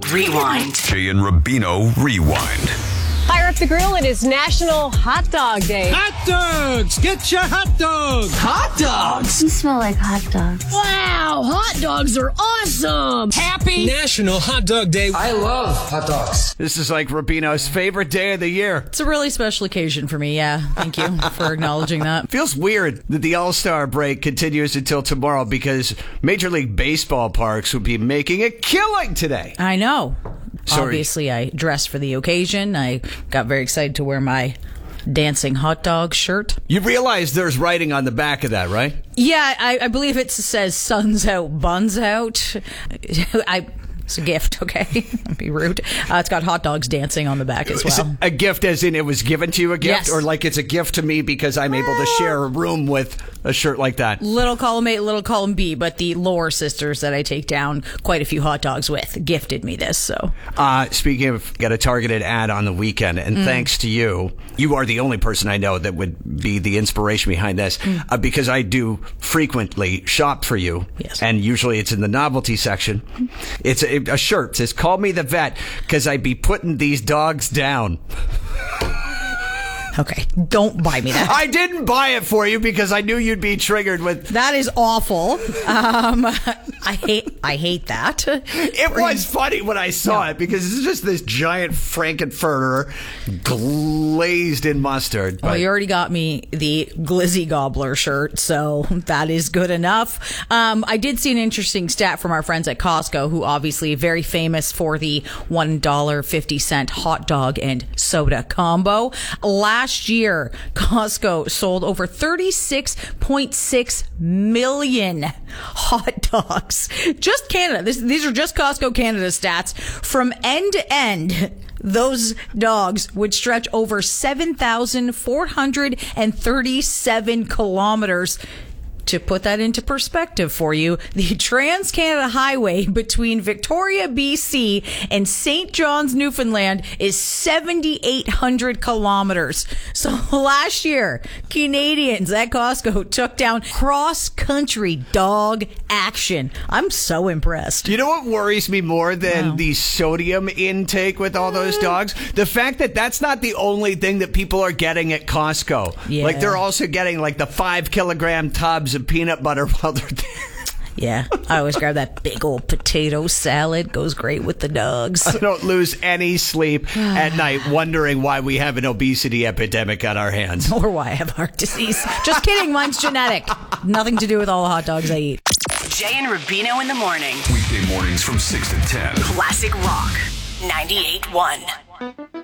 Rewind. Jay and Rubino Rewind. Fire up the grill. It is National Hot Dog Day. Hot dogs! Get your hot dogs! Hot dogs. You smell like hot dogs. Wow, hot dogs are awesome. Happy National Hot Dog Day. I love hot dogs. This is like Rubino's favorite day of the year. It's a really special occasion for me, yeah. Thank you for acknowledging that. Feels weird that the All-Star break continues until tomorrow because Major League Baseball parks will be making a killing today. I know. Sorry. Obviously, I dressed for the occasion. I got very excited to wear my dancing hot dog shirt. You realize there's writing on the back of that, right? Yeah, I believe it says "Suns out, buns out." It's a gift, okay? Don't be rude. It's got hot dogs dancing on the back as well. A gift as in it was given to you a gift? Yes. Or like it's a gift to me because I'm able to share a room with a shirt like that? Little column A, little column B, but the lower sisters that I take down quite a few hot dogs with gifted me this, so. Speaking of, got a targeted ad on the weekend, and thanks to you, you are the only person I know that would be the inspiration behind this, because I do frequently shop for you, Yes. and usually it's in the novelty section. It's a shirt. It says, "Call me the vet," because I be putting these dogs down. Okay, don't buy me that. I didn't buy it for you because I knew you'd be triggered with... That is awful. I hate that. It was funny when I saw it because it's just this giant Frankenfurter glazed in mustard. Well, you already got me the Glizzy Gobbler shirt, so that is good enough. I did see an interesting stat from our friends at Costco, who obviously very famous for the $1.50 hot dog and soda combo. Last year, Costco sold over 36.6 million hot dogs. Just Canada. These are just Costco Canada stats. From end to end, those dogs would stretch over 7,437 kilometers. To put that into perspective for you, the Trans-Canada Highway between Victoria, BC and St. John's, Newfoundland is 7,800 kilometers. So last year, Canadians at Costco took down cross-country dog action. I'm so impressed. You know what worries me more than the sodium intake with all those dogs? The fact that that's not the only thing that people are getting at Costco. Yeah. Like they're also getting like the 5-kilogram tubs of peanut butter while they're there. Yeah, I always grab that big old potato salad. Goes great with the dogs. I don't lose any sleep at night wondering why we have an obesity epidemic on our hands. Or why I have heart disease. Just kidding, mine's genetic. Nothing to do with all the hot dogs I eat. Jay and Rubino in the morning. Weekday mornings from 6 to 10. Classic Rock 98.1.